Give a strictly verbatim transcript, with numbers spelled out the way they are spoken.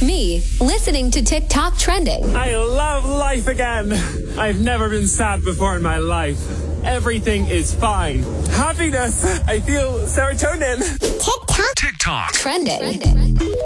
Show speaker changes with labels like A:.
A: Me, listening to TikTok trending.
B: I love life again. I've never been sad before in my life. Everything is fine. Happiness. I feel serotonin.
A: TikTok.
C: TikTok.
A: Trending. trending.